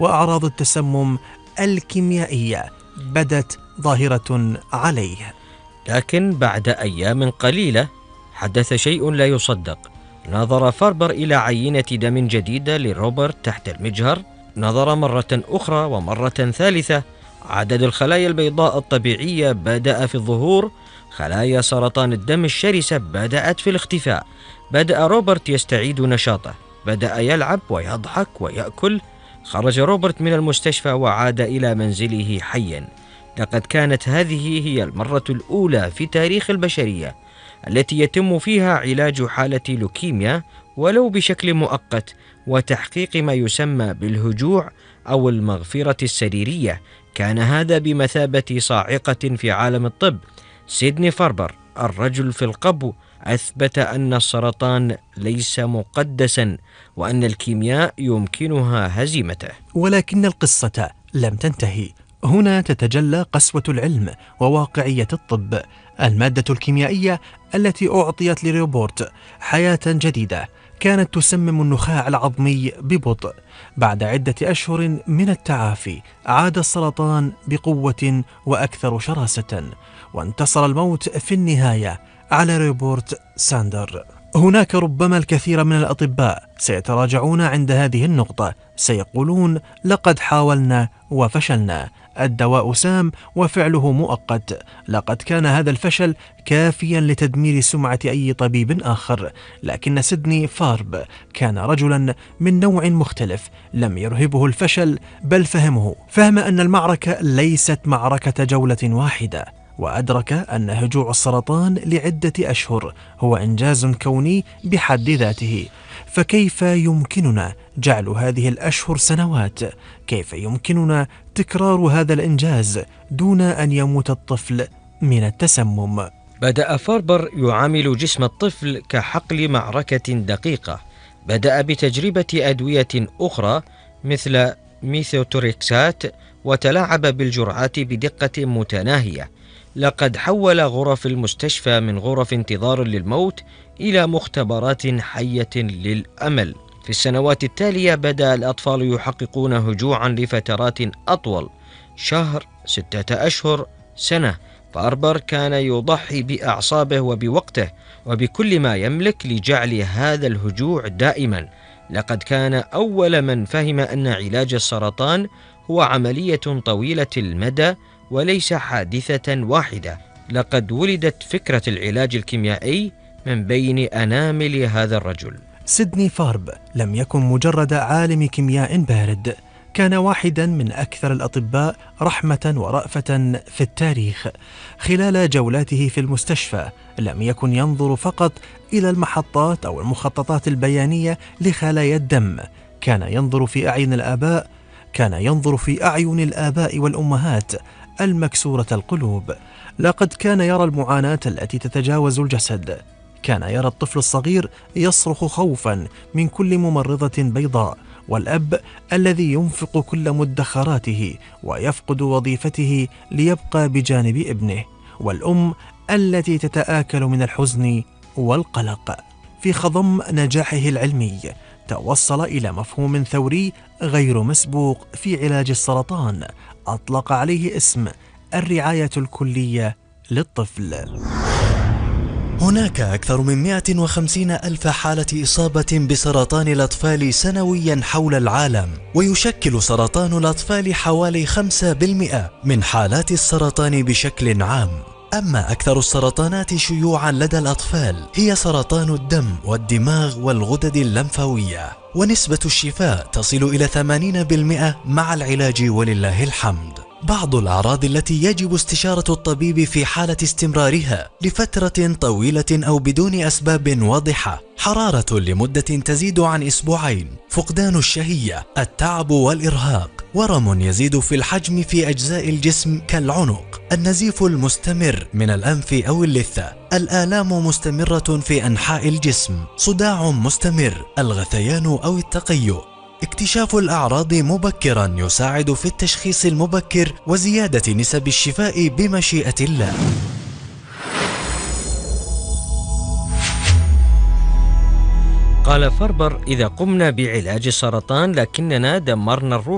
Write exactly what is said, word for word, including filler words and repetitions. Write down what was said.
وأعراض التسمم الكيميائية بدت ظاهرة عليه. لكن بعد أيام قليلة حدث شيء لا يصدق. نظر فاربر إلى عينة دم جديدة لروبرت تحت المجهر. نظر مرة أخرى ومرة ثالثة. عدد الخلايا البيضاء الطبيعية بدأ في الظهور. خلايا سرطان الدم الشرسة بدأت في الاختفاء. بدأ روبرت يستعيد نشاطه. بدأ يلعب ويضحك ويأكل. خرج روبرت من المستشفى وعاد إلى منزله حيا. لقد كانت هذه هي المرة الأولى في تاريخ البشرية التي يتم فيها علاج حالة لوكيميا ولو بشكل مؤقت وتحقيق ما يسمى بالهجوع أو المغفرة السريرية. كان هذا بمثابة صاعقة في عالم الطب. سيدني فاربر الرجل في القبو أثبت أن السرطان ليس مقدسا وأن الكيمياء يمكنها هزيمته. ولكن القصة لم تنتهي. هنا تتجلى قسوة العلم وواقعية الطب. المادة الكيميائية التي أعطيت لروبرت حياة جديدة كانت تسمم النخاع العظمي ببطء. بعد عدة أشهر من التعافي عاد السرطان بقوة وأكثر شراسة، وانتصر الموت في النهاية على روبرت ساندر. هناك ربما الكثير من الأطباء سيتراجعون عند هذه النقطة، سيقولون لقد حاولنا وفشلنا، الدواء سام وفعله مؤقت. لقد كان هذا الفشل كافيا لتدمير سمعة أي طبيب آخر، لكن سيدني فارب كان رجلا من نوع مختلف. لم يرهبه الفشل بل فهمه، فهم أن المعركة ليست معركة جولة واحدة، وأدرك أن هجوع السرطان لعدة أشهر هو إنجاز كوني بحد ذاته. فكيف يمكننا جعل هذه الأشهر سنوات؟ كيف يمكننا تكرار هذا الإنجاز دون أن يموت الطفل من التسمم؟ بدأ فاربر يعامل جسم الطفل كحقل معركة دقيقة. بدأ بتجربة أدوية أخرى مثل ميثوتريكسات وتلاعب بالجرعات بدقة متناهية. لقد حول غرف المستشفى من غرف انتظار للموت إلى مختبرات حية للأمل. في السنوات التالية بدأ الأطفال يحققون هجوعا لفترات أطول، شهر، ستة أشهر، سنة. فاربر كان يضحي بأعصابه وبوقته وبكل ما يملك لجعل هذا الهجوع دائما. لقد كان أول من فهم أن علاج السرطان هو عملية طويلة المدى وليس حادثة واحدة. لقد ولدت فكرة العلاج الكيميائي من بين أنامل هذا الرجل. سيدني فارب لم يكن مجرد عالم كيمياء بارد، كان واحدا من أكثر الأطباء رحمة ورأفة في التاريخ. خلال جولاته في المستشفى لم يكن ينظر فقط إلى المحطات أو المخططات البيانية لخلايا الدم، كان ينظر في أعين الآباء كان ينظر في أعين الآباء والأمهات المكسورة القلوب. لقد كان يرى المعاناة التي تتجاوز الجسد. كان يرى الطفل الصغير يصرخ خوفا من كل ممرضة بيضاء، والأب الذي ينفق كل مدخراته ويفقد وظيفته ليبقى بجانب ابنه، والأم التي تتآكل من الحزن والقلق. في خضم نجاحه العلمي توصل إلى مفهوم ثوري غير مسبوق في علاج السرطان، أطلق عليه اسم الرعاية الكلية للطفل. هناك أكثر من مئة وخمسين ألف حالة إصابة بسرطان الأطفال سنويا حول العالم، ويشكل سرطان الأطفال حوالي خمسة بالمئة من حالات السرطان بشكل عام. أما أكثر السرطانات شيوعا لدى الأطفال هي سرطان الدم والدماغ والغدد اللمفاوية، ونسبة الشفاء تصل إلى ثمانين بالمئة مع العلاج ولله الحمد. بعض الأعراض التي يجب استشارة الطبيب في حالة استمرارها لفترة طويلة أو بدون أسباب واضحة: حرارة لمدة تزيد عن أسبوعين، فقدان الشهية، التعب والإرهاق، ورم يزيد في الحجم في أجزاء الجسم كالعنق، النزيف المستمر من الأنف أو اللثة، الآلام مستمرة في أنحاء الجسم، صداع مستمر، الغثيان أو التقيؤ. اكتشاف الأعراض مبكرا يساعد في التشخيص المبكر وزيادة نسب الشفاء بمشيئة الله. قال فاربر: إذا قمنا بعلاج السرطان لكننا دمرنا الروح.